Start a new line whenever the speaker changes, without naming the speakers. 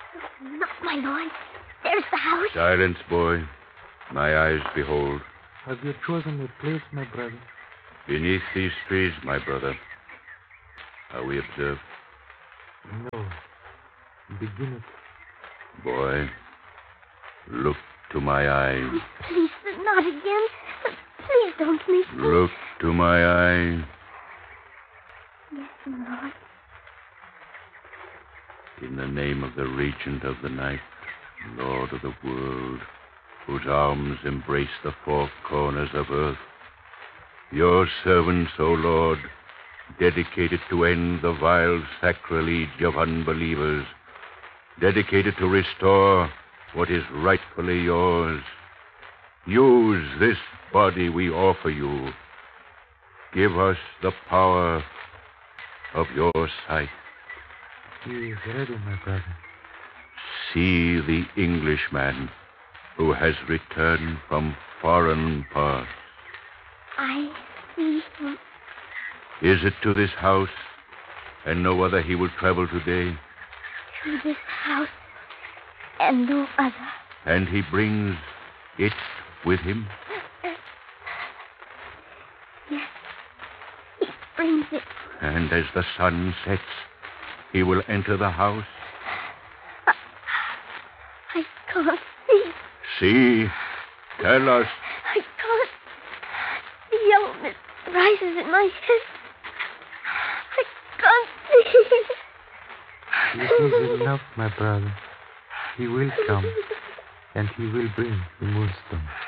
Look, my lord. There's the house.
Silence, boy. My eyes behold.
Have you chosen a place, my brother?
Beneath these trees, my brother. Are we observed?
No. Begin it.
Boy, look to my eyes.
Oh, please, not again. Please don't make me.
Look to my eyes.
Yes, my lord.
In the name of the Regent of the Night, Lord of the world, whose arms embrace the four corners of earth, your servants, O Lord, dedicated to end the vile sacrilege of unbelievers, dedicated to restore what is rightfully yours. Use this body we offer you. Give us the power of your sight.
He is ready, my brother.
See the Englishman who has returned from foreign parts.
I see him.
Is it to this house and no other he will travel today?
To this house and no other.
And he brings it with him?
Yes, he brings it.
And as the sun sets, he will enter the house?
I can't see.
See? Tell us.
I can't. The yellow mist rises in my head. I can't see.
It is enough, my brother. He will come, and he will bring the moonstone.